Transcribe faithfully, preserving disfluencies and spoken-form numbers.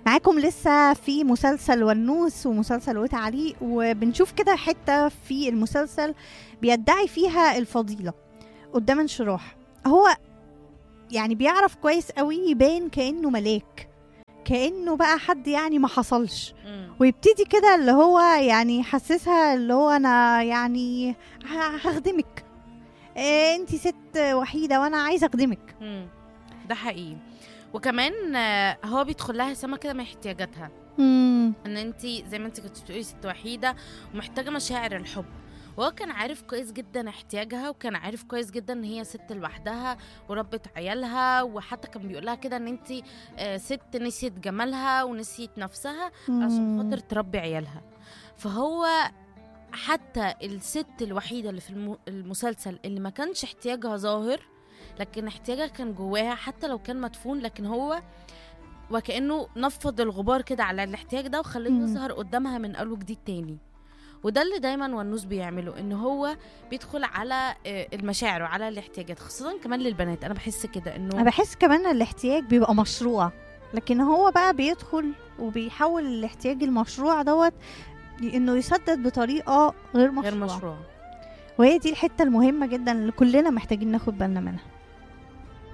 معاكم لسه في مسلسل ونوس ومسلسل وتعليق، وبنشوف كده حتة في المسلسل بيدعي فيها الفضيلة قدام انشراح. هو يعني بيعرف كويس قوي يبان كأنه ملاك، كأنه بقى حد يعني ما حصلش، ويبتدي كده اللي هو يعني يحسسها اللي هو أنا يعني هخدمك، إيه انتي ست وحيدة وانا عايزة اخدمك. مم. ده حقيقي. وكمان آه، هو بيدخل لها سما كده من احتياجاتها، مم. ان انت زي ما انت كنت بتقولي ست وحيده ومحتاجه مشاعر الحب. وهو كان عارف كويس جدا احتياجها، وكان عارف كويس جدا ان هي ست لوحدها وربت عيالها، وحتى كان بيقولها كده ان انت آه، ست نسيت جمالها ونسيت نفسها عشان خاطر تربي عيالها. فهو حتى الست الوحيده اللي في الم- المسلسل اللي ما كانش احتياجها ظاهر، لكن احتياجها كان جواها حتى لو كان مدفون، لكن هو وكأنه نفض الغبار كده على الاحتياج ده وخليه مم. يظهر قدامها من أول وجديد تاني. وده اللي دايما ونوس بيعمله، ان هو بيدخل على آه، المشاعر وعلى الاحتياجات، خاصة كمان للبنات. انا بحس كده انا انه بحس كمان الاحتياج بيبقى مشروع، لكن هو بقى بيدخل وبيحول الاحتياج المشروع دوت انه يسدد بطريقة غير غير مشروعة. مشروع. وهي دي الحتة المهمة جدا اللي كلنا محتاجين ناخد بالنا منها.